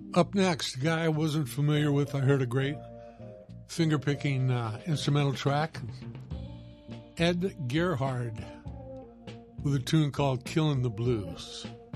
Up next, a guy I wasn't familiar with. I heard a great finger-picking instrumental track. Ed Gerhard with a tune called Killin' the Blues.